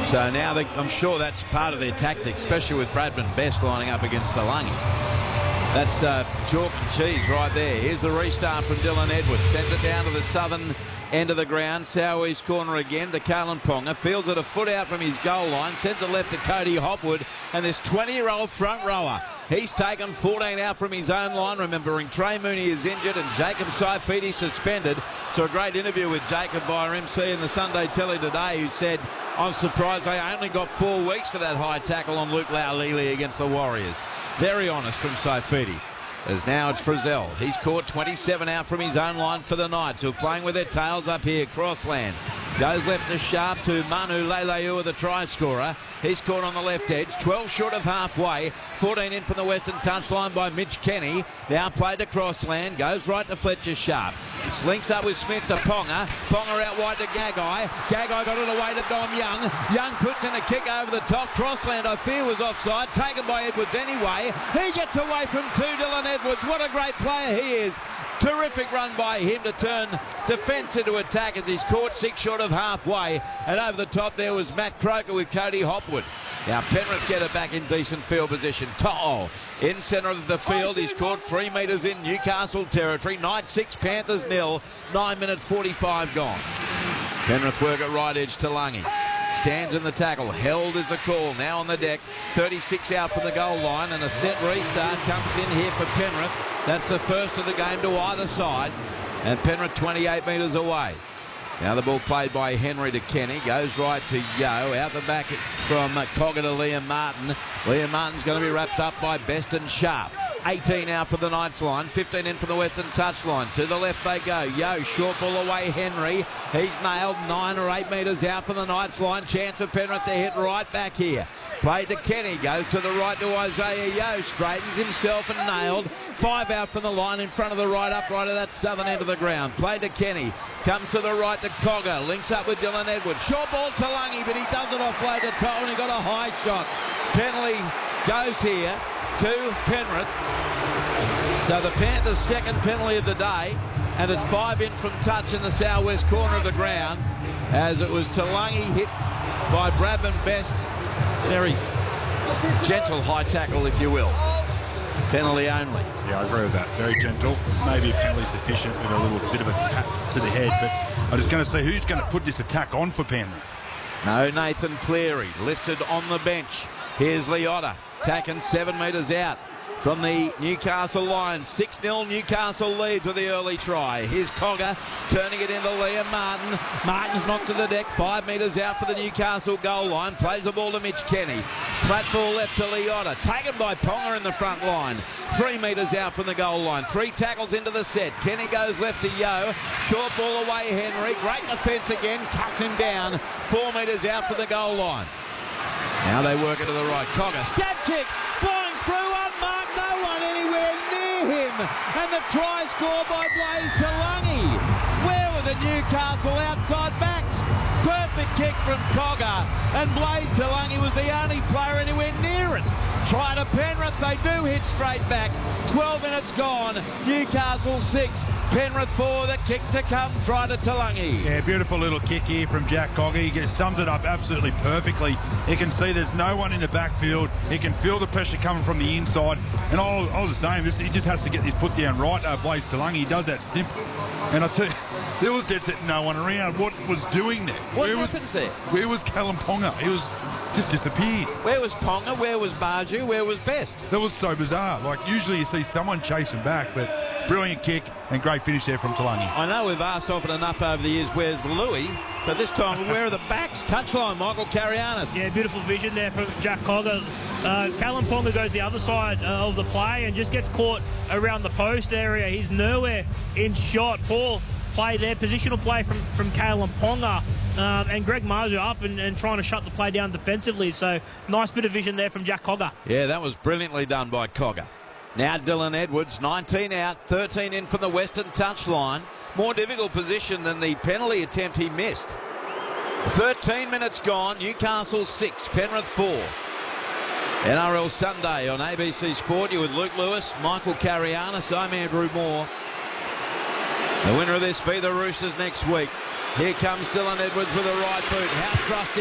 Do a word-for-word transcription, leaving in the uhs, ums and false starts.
So now they, I'm sure that's part of their tactic, especially with Bradman Best lining up against Talangi. That's uh, chalk and cheese right there. Here's the restart from Dylan Edwards. Sends it down to the southern end of the ground. South-east corner again to Kalyn Ponga. Fields it a foot out from his goal line. Sends it left to Cody Hopwood. And this twenty-year-old front rower, he's taken fourteen out from his own line. Remembering Trey Mooney is injured and Jacob Saifiti suspended. So a great interview with Jacob by our M C in the Sunday Telly today, who said, I'm surprised they only got four weeks for that high tackle on Luke Laulili against the Warriors. Very honest from Saifiti. As now it's Frizzell. He's caught twenty-seven out from his own line for the Knights, who are playing with their tails up here. Crossland goes left to Sharp to Manu Leileu, the try scorer. He's caught on the left edge, twelve short of halfway. fourteen in from the western touchline by Mitch Kenny. Now played to Crossland, goes right to Fletcher Sharp. Links up with Smith to Ponga. Ponga out wide to Gagai. Gagai got it away to Dom Young. Young puts in a kick over the top. Crossland, I fear, was offside. Taken by Edwards anyway. He gets away from two, Dylan Edwards. What a great player he is. Terrific run by him to turn defence into attack as he's caught six short of halfway. And over the top there was Matt Croker with Cody Hopwood. Now Penrith get it back in decent field position. To'o in centre of the field. He's caught three metres in Newcastle territory. Knights six, Panthers nil. Nine minutes forty-five gone. Penrith work at right edge to Lungy. Stands in the tackle. Held is the call. Now on the deck. thirty-six out from the goal line. And a set restart comes in here for Penrith. That's the first of the game to either side. And Penrith twenty-eight metres away. Now the ball played by Henry to Kenny. Goes right to Yo. Out the back from Cogger to Liam Martin. Liam Martin's going to be wrapped up by Best and Sharp. eighteen out for the Knights line. fifteen in from the western touchline. To the left they go. Yo, short ball away Henry. He's nailed nine or eight metres out from the Knights line. Chance for Penrith to hit right back here. Played to Kenny. Goes to the right to Isaiah Yo. Straightens himself and nailed. Five out from the line in front of the right upright of that southern end of the ground. Played to Kenny. Comes to the right to Cogger. Links up with Dylan Edwards. Short ball to Lungy, but he does it offload to To'o and he got a high shot. Penalty goes here to Penrith. So the Panthers' second penalty of the day, and it's five in from touch in the southwest corner of the ground, as it was Talangi hit by Bradman Best. Very gentle high tackle, if you will. Penalty only. Yeah, I agree with that. Very gentle. Maybe a penalty sufficient with a little bit of a tap to the head, but I'm just going to see who's going to put this attack on for Penrith. No, Nathan Cleary lifted on the bench. Here's Leota. Tacking seven metres out from the Newcastle line. six nil Newcastle lead with the early try. Here's Cogger turning it into Liam Martin. Martin's knocked to the deck. Five metres out for the Newcastle goal line. Plays the ball to Mitch Kenny. Flat ball left to Leota. Taken by Ponga in the front line. Three metres out from the goal line. Three tackles into the set. Kenny goes left to Yo. Short ball away Henry. Great defence again. Cuts him down. Four metres out for the goal line. Now they work it to the right. Cogger. Stab kick. Flying through. Unmarked. No one anywhere near him. And the try scored by Blaise Talangi. Where were the Newcastle outside backs? Perfect kick from Cogger. And Blaise Talangi was the only player anywhere near it. Try to Penrith. They do hit straight back. twelve minutes gone. Newcastle six. Penrith four. The kick to come. Try to Talangi. Yeah, beautiful little kick here from Jack Cogger. He just sums it up absolutely perfectly. You can see there's no one in the backfield. He can feel the pressure coming from the inside. And I was, I was the same. This, he just has to get this put down right. Uh, Blaise Talangi, he does that simple. And I tell you, there was dead set no one around. What was doing there? What where happens was, there? Where was Kalyn Ponga? He was just disappeared. Where was Ponga? Where was Baju? Where was Best? That was so bizarre. Like, usually you see someone chasing back, but brilliant kick and great finish there from Talangi. I know we've asked often enough over the years, where's Louis? So this time, where are the backs? Touchline, Michael Carianis. Yeah, beautiful vision there from Jack Cogger. Uh, Kalyn Ponga goes the other side uh, of the play and just gets caught around the post area. He's nowhere in shot. Poor play there, positional play from, from Kalyn Ponga. Um, and Greg Marzio up and, and trying to shut the play down defensively. So nice bit of vision there from Jack Cogger. Yeah, that was brilliantly done by Cogger. Now Dylan Edwards, nineteen out, thirteen in from the western touchline. More difficult position than the penalty attempt he missed. thirteen minutes gone, Newcastle six, Penrith four. N R L Sunday on A B C Sport. You with Luke Lewis, Michael Carianis, I'm Andrew Moore. The winner of this v the Roosters next week. Here comes Dylan Edwards with a right boot. How trusty